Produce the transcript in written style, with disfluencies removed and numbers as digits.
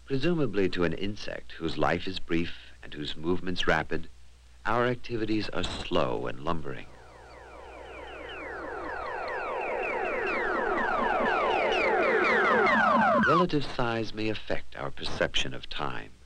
Presumably to an insect whose life is brief and whose movements rapid, our activities are slow and lumbering. Relative size may affect our perception of time.